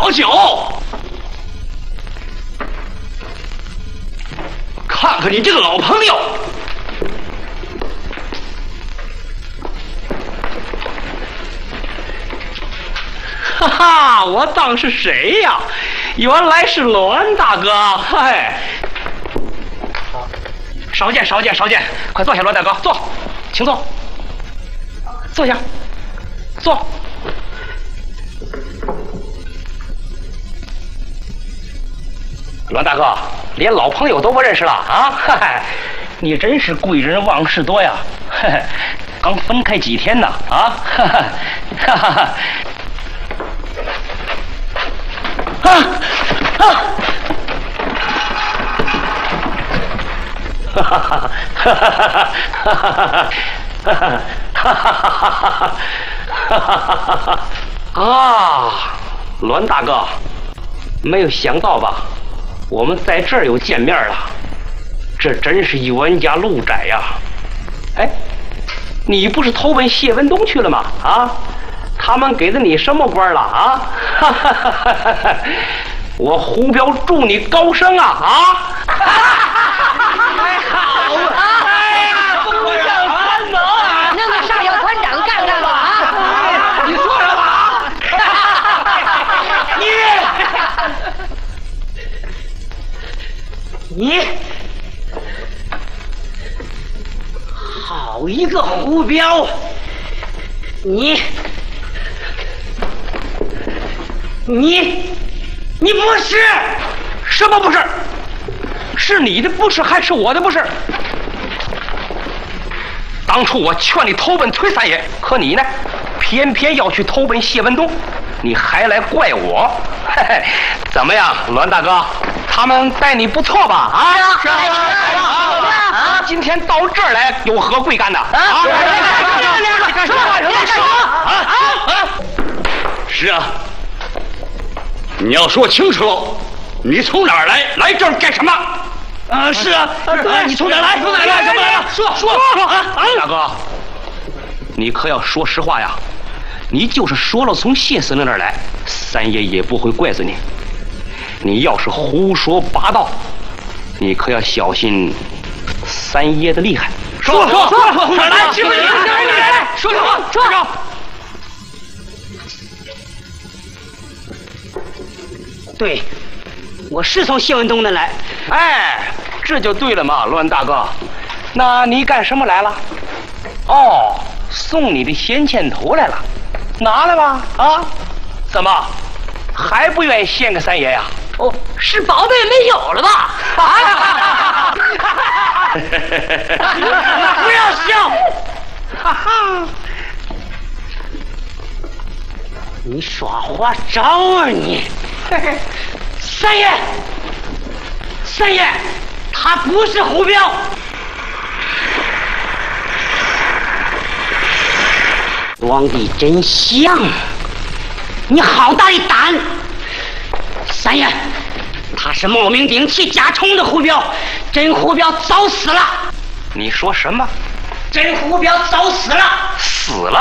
好酒，看看你这个老朋友。哈哈，我当是谁呀？原来是栾大哥，嗨！少见，快坐下，栾大哥，坐，请坐，坐下，坐。栾大哥，连老朋友都不认识了啊！嗨，你真是贵人忘事多呀！嘿，刚分开几天呢啊！哈哈哈哈。啊啊！哈哈哈哈哈哈！啊，栾大哥，没有想到吧？我们在这儿又见面了，这真是冤家路窄呀！哎，你不是投奔谢文东去了吗？啊？他们给了你什么官了啊？哈哈哈哈哈！我胡彪祝你高升啊！啊！ 太好了！哎呀，副将参谋啊！那个上校团长干了啊！ 你说什么？ 你好一个胡彪！你不是？ 什么不是？是你的不是还是我的不是？当初我劝你投奔崔三爷，可你呢，偏偏要去投奔谢文东，你还来怪我？嘿嘿，怎么样，栾大哥，他们待你不错吧？啊，是啊，今天到这儿来有何贵干的？啊，是啊，你要说清楚，你从哪儿来？来这儿干什么？是啊，你从哪儿来？从哪儿来？怎么来了？说啊！大哥，你可要说实话呀！你就是说了从谢司令那儿来，三爷也不会怪死你。你要是胡说八道，你可要小心三爷的厉害。说，哪儿来？说。 对，我是从谢文东那来。 哎，这就对了嘛，栾大哥。那你干什么来了？哦，送你的闲钱头来了，拿来吧。啊，怎么还不愿意献给三爷呀？ 哦，是宝贝没有了吧？不要笑！哈哈，你耍花招啊你！三爷，他不是胡彪。皇帝真像，你好大的胆！三爷，他是冒名顶替假充的胡彪，真胡彪早死了。 你说什么？ 真胡彪早死了。 死了？